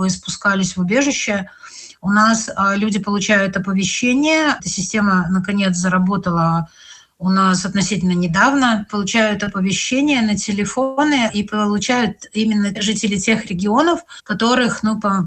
вы спускались в убежище, у нас люди получают оповещение. Эта система, наконец, заработала у нас относительно недавно, получают оповещения на телефоны и получают именно жители тех регионов, которых,